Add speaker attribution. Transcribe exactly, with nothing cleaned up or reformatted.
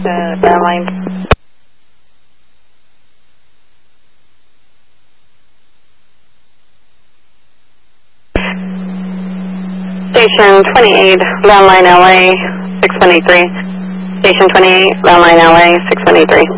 Speaker 1: uh, landline. Station twenty-eight, landline L A, six one eight three. Station twenty-eight, landline L A, six one eight three.